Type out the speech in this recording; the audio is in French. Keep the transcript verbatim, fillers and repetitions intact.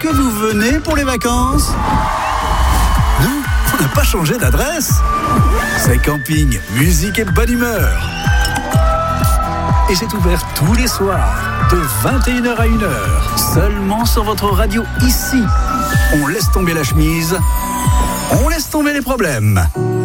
que vous venez pour les vacances ? Non, on n'a pas changé d'adresse. C'est camping, musique et bonne humeur. Et c'est ouvert tous les soirs, de vingt et une heures à une heure, seulement sur votre radio ici. On laisse tomber la chemise, on laisse tomber les problèmes.